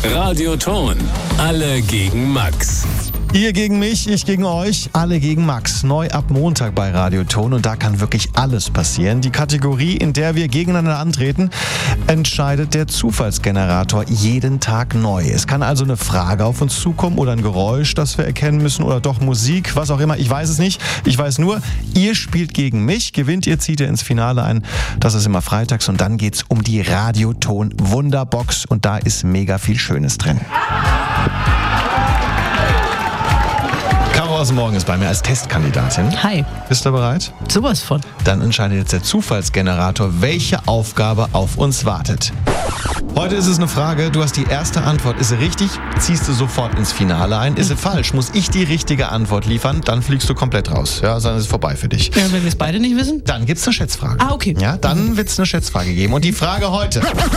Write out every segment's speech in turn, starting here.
Radio Ton. Alle gegen Max. Ihr gegen mich, ich gegen euch, alle gegen Max. Neu ab Montag bei Radio Ton und da kann wirklich alles passieren. Die Kategorie, in der wir gegeneinander antreten, entscheidet der Zufallsgenerator jeden Tag neu. Es kann also eine Frage auf uns zukommen oder ein Geräusch, das wir erkennen müssen oder doch Musik, was auch immer. Ich weiß es nicht. Ich weiß nur, ihr spielt gegen mich, gewinnt ihr, zieht ihr ins Finale ein. Das ist immer freitags und dann geht's um die Radio Ton Wunderbox und da ist mega viel Schönes drin. Aus dem Morgen ist bei mir als Testkandidatin. Hi. Bist du bereit? Sowas von. Dann entscheidet jetzt der Zufallsgenerator, welche Aufgabe auf uns wartet. Heute ist es eine Frage, du hast die erste Antwort. Ist sie richtig, ziehst du sofort ins Finale ein. Ist sie falsch, muss ich die richtige Antwort liefern, dann fliegst du komplett raus. Ja, dann ist es vorbei für dich. Ja, wenn wir es beide nicht wissen? Dann gibt's eine Schätzfrage. Ah, okay. Ja, dann wird's eine Schätzfrage geben. Und die Frage heute.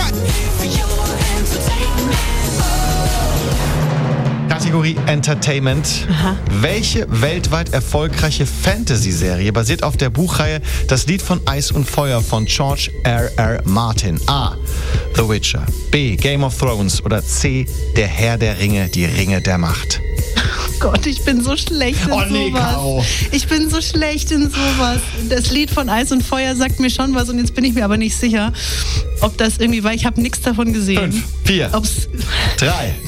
Kategorie Entertainment. Aha. Welche weltweit erfolgreiche Fantasy-Serie basiert auf der Buchreihe Das Lied von Eis und Feuer von George R.R. Martin? A. The Witcher. B. Game of Thrones. Oder C. Der Herr der Ringe, die Ringe der Macht. Gott, ich bin so schlecht in sowas. Ich bin so schlecht in sowas. Das Lied von Eis und Feuer sagt mir schon was und jetzt bin ich mir aber nicht sicher, ob das irgendwie, weil ich habe nichts davon gesehen. 5, 4, 3